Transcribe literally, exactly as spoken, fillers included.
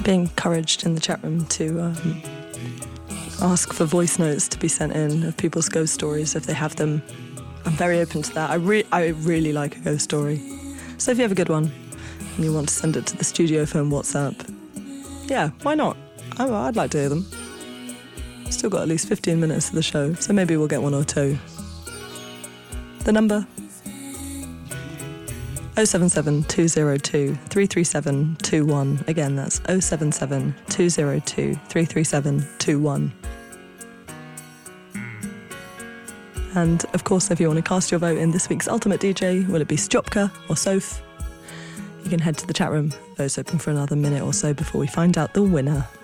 being encouraged in the chat room to um, ask for voice notes to be sent in of people's ghost stories if they have them. I'm very open to that. I, re- I really like a ghost story. So if you have a good one and you want to send it to the Studio Phone WhatsApp, yeah, why not? I, I'd like to hear them. Still got at least fifteen minutes of the show, so maybe we'll get one or two. The number? oh seven seven, two oh two, three three seven two one. Again, that's oh seven seven, two oh two, three three seven two one. And, of course, if you want to cast your vote in this week's Ultimate D J, will it be Stjopka or Soph? You can head to the chat room. Vote's open for another minute or so before we find out the winner.